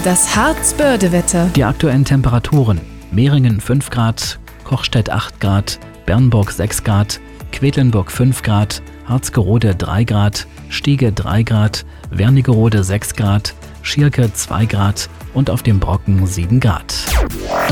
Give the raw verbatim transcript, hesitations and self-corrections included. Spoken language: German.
Das Harzbörde-Wetter. Die aktuellen Temperaturen: Mehringen fünf Grad, Kochstedt acht Grad, Bernburg sechs Grad, Quedlinburg fünf Grad, Harzgerode drei Grad, Stiege drei Grad, Wernigerode sechs Grad, Schierke zwei Grad und auf dem Brocken sieben Grad.